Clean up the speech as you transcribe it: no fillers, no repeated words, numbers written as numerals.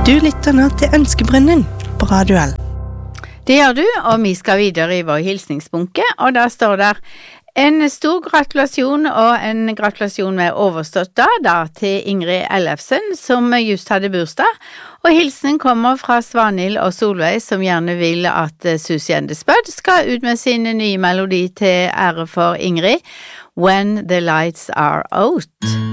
Du lytter nå til Ønskebrønnen på Radio L. Det gjør du, og vi skal videre i vår hilsningsbunke, og da står der en stor gratulasjon og en gratulasjon med overstått da til Ingrid Ellefsen, som just hadde bursdag. Og hilsenen kommer fra Svanhild og Solveig, som gjerne vil at Susie and the Spud skal ut med sin nye melodi til ære for Ingrid, When the Lights Are Out.